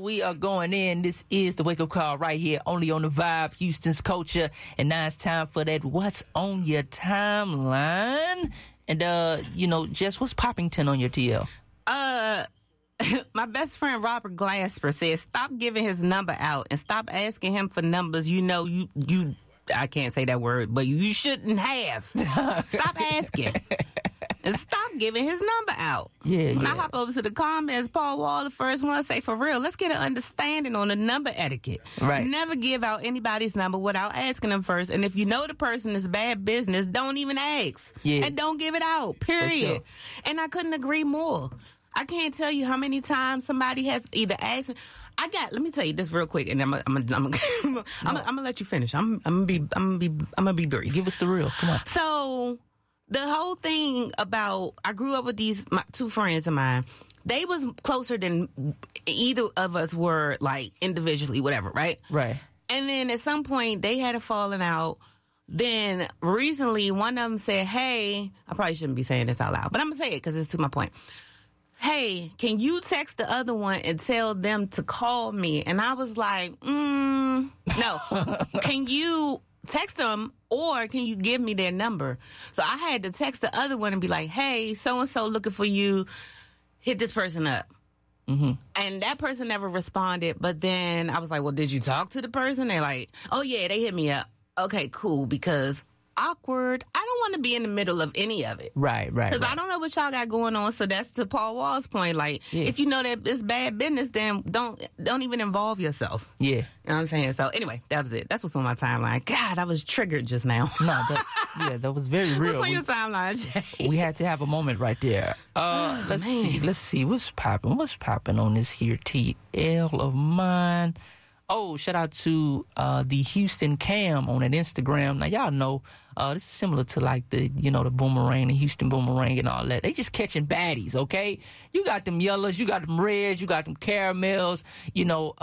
we are going in. This is the Wake Up Call right here, only on the Vibe, Houston's Culture. And now it's time for that What's on Your Timeline. And, Jess, what's Poppington on your TL? My best friend Robert Glasper says, stop giving his number out and stop asking him for numbers you I can't say that word, but you shouldn't have. Stop asking. And stop giving his number out. When I hop over to the comments, Paul Wall, the first one, say, for real, let's get an understanding on the number etiquette. Right. Never give out anybody's number without asking them first. And if you know the person is bad business, don't even ask. Yeah. And don't give it out, period. Sure. And I couldn't agree more. I can't tell you how many times somebody has either asked. Let me tell you this real quick, and I'm gonna let you finish. I'm gonna be brief. Give us the real. Come on. So the whole thing about, I grew up with my two friends of mine. They was closer than either of us were, like, individually, whatever, right? Right. And then at some point they had a falling out. Then recently one of them said, "Hey," I probably shouldn't be saying this out loud, but I'm gonna say it because it's to my point. "Hey, can you text the other one and tell them to call me?" And I was like, no. Can you text them or can you give me their number? So I had to text the other one and be like, "Hey, so-and-so looking for you. Hit this person up." Mm-hmm. And that person never responded. But then I was like, "Well, did you talk to the person?" They're like, "Oh, yeah, they hit me up." Okay, cool, because awkward. I don't want to be in the middle of any of it. Right. Because I don't know what y'all got going on. So that's to Paul Wall's point. Like, if you know that it's bad business, then don't even involve yourself. Yeah. You know what I'm saying? So anyway, that was it. That's what's on my timeline. God, I was triggered just now. No, that was very real. What's on your timeline, Jay? We had to have a moment right there. Let's see. What's popping on this here TL of mine? Oh, shout out to the Houston Cam on that Instagram. Now, y'all know this is similar to like the Boomerang, the Houston Boomerang and all that. They just catching baddies, okay? You got them yellows, you got them reds, you got them caramels. In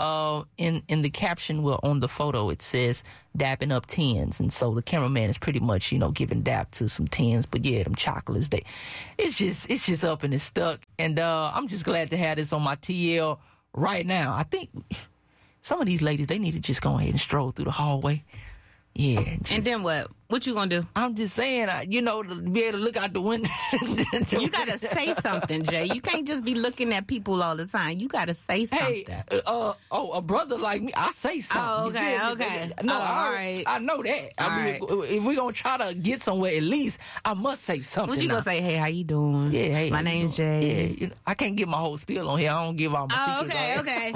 the caption, on the photo, it says dapping up 10s. And so the cameraman is pretty much, giving dap to some 10s. But yeah, them chocolates, it's just up and it's stuck. And I'm just glad to have this on my TL right now. I think some of these ladies, they need to just go ahead and stroll through the hallway. Yeah. And then what? What you gonna do? I'm just saying, to be able to look out the window. You gotta say something, Jay. You can't just be looking at people all the time. You gotta say something. Hey, a brother like me, I say something. Oh, okay. No, all right. I know that. If we're gonna try to get somewhere, at least I must say something. What you gonna say? Hey, how you doing? Yeah, hey, my name's Jay. Yeah, I can't get my whole spiel on here. I don't give all my secrets. Okay.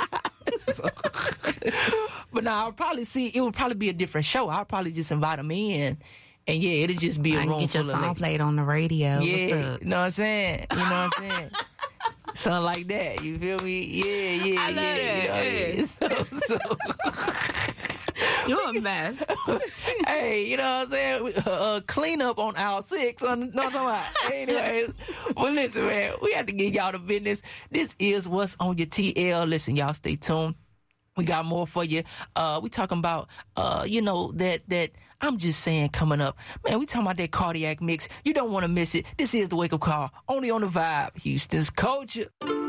But now it would probably be a different show. I'll probably just invite them in, and yeah, it'll just be a room get your full of song played on the radio. Yeah, you know what I'm saying? Something like that. You feel me? Yeah. I love that. You're a mess. Hey, you know what I'm saying? Clean up on aisle 6. No, I'm talking about. Anyways, well, listen, man, we have to get y'all the business. This is What's on Your TL. Listen, y'all stay tuned. We got more for you. We talking about, that I'm just saying coming up. Man, we talking about that cardiac mix. You don't want to miss it. This is the Wake Up Call, only on the Vibe, Houston's Culture.